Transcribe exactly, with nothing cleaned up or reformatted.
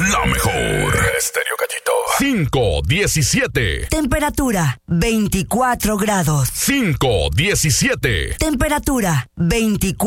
la mejor. Estéreo Gallito. cinco diecisiete. Temperatura veinticuatro grados. cinco diecisiete. Temperatura veinticuatro